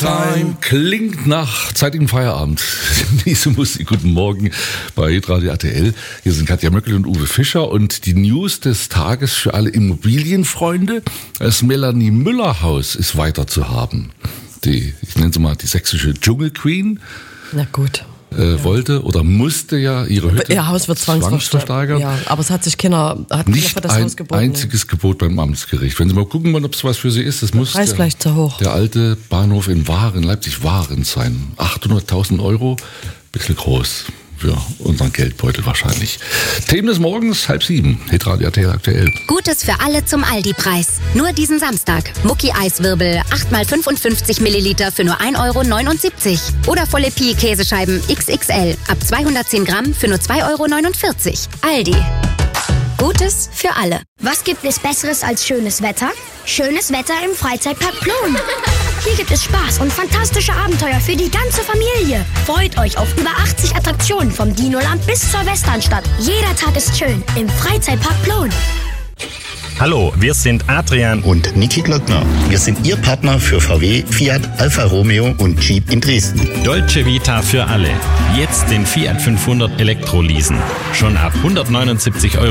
Time klingt nach zeitigem Feierabend. Diese Musik, guten Morgen bei Radio RTL. Hier sind Katja Möckel und Uwe Fischer und die News des Tages für alle Immobilienfreunde. Das Melanie Müller Haus ist weiter zu haben. Ich nenne sie mal die sächsische Dschungelqueen. Na gut. Wollte oder musste ja ihre Hütte ihr Haus wird zwangsversteigern. Ja, aber es hat sich keiner für das Haus geboten. Nicht ein einziges Gebot beim Amtsgericht. Wenn Sie mal gucken wollen, ob es was für Sie ist, das muss Preis vielleicht zu hoch. Der alte Bahnhof in Waren, Leipzig-Waren sein. 800.000 €, bisschen groß für unseren Geldbeutel wahrscheinlich. Themen des Morgens, 6:30, Hitradio RTL aktuell. Gutes für alle zum Aldi-Preis. Nur diesen Samstag. Mucki-Eiswirbel, 8x55 Milliliter für nur 1,79 €. Oder volle Pie-Käsescheiben XXL, ab 210 Gramm für nur 2,49 €. Aldi. Gutes für alle. Was gibt es Besseres als schönes Wetter? Schönes Wetter im Freizeitpark Plon. Hier gibt es Spaß und fantastische Abenteuer für die ganze Familie. Freut euch auf über 80 Attraktionen vom Dinoland bis zur Westernstadt. Jeder Tag ist schön im Freizeitpark Plon. Hallo, wir sind Adrian und Niki Glockner. Wir sind Ihr Partner für VW, Fiat, Alfa Romeo und Jeep in Dresden. Dolce Vita für alle. Jetzt den Fiat 500 Elektro leasen. Schon ab 179 €